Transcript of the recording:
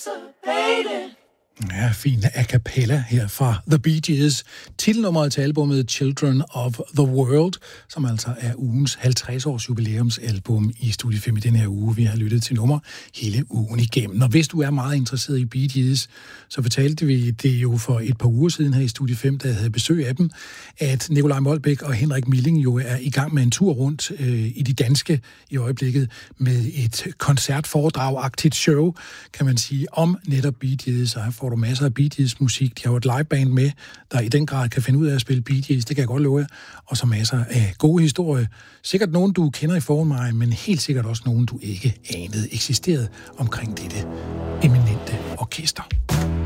anticipated. Ja, fin a cappella her fra The Bee Gees. Titelnummeret til albumet Children of the World, som altså er ugens 50-års jubilæumsalbum i Studie 5 i den her uge. Vi har lyttet til nummer hele ugen igennem. Og hvis du er meget interesseret i Bee Gees, så fortalte vi det jo for et par uger siden her i Studie 5, da jeg havde besøg af dem, at Nikolaj Molbæk og Henrik Milling jo er i gang med en tur rundt i de danske i øjeblikket med et koncertforedrag-agtigt show, kan man sige, om netop Bee Gees. Og her får du masser af Bee Gees musik. De har jo et liveband med, der i den grad kan finde ud af at spille Bee Gees. Det kan jeg godt love jer. Og så masser af gode historier. Sikkert nogen, du kender i forvejen, men helt sikkert også nogen, du ikke anede eksisterede omkring dette eminente orkester.